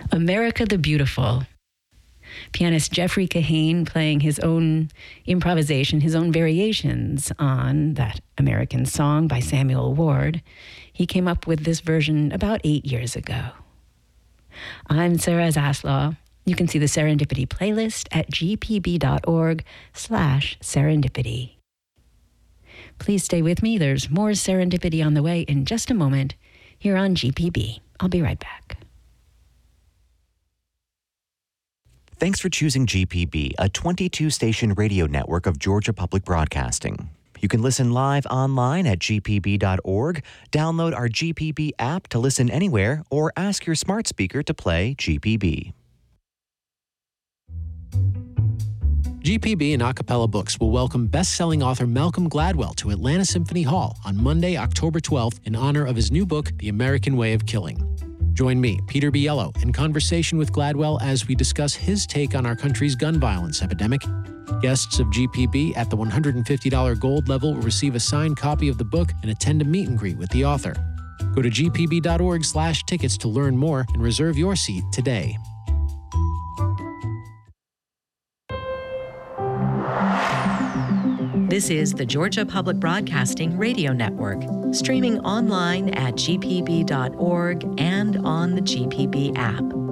America the Beautiful. Pianist Jeffrey Kahane playing his own improvisation, his own variations on that American song by Samuel Ward. He came up with this version about 8 years ago. I'm Sarah Zaslaw. You can see the Serendipity playlist at gpb.org/serendipity. Please stay with me. There's more Serendipity on the way in just a moment here on GPB. I'll be right back. Thanks for choosing GPB, a 22-station radio network of Georgia Public Broadcasting. You can listen live online at gpb.org, download our GPB app to listen anywhere, or ask your smart speaker to play GPB. GPB and Acapella Books will welcome best-selling author Malcolm Gladwell to Atlanta Symphony Hall on Monday, October 12th, in honor of his new book, The American Way of Killing. Join me, Peter Biello, in conversation with Gladwell as we discuss his take on our country's gun violence epidemic. Guests of GPB at the $150 gold level will receive a signed copy of the book and attend a meet and greet with the author. Go to gpb.org/tickets to learn more and reserve your seat today. This is the Georgia Public Broadcasting Radio Network, streaming online at gpb.org and on the GPB app.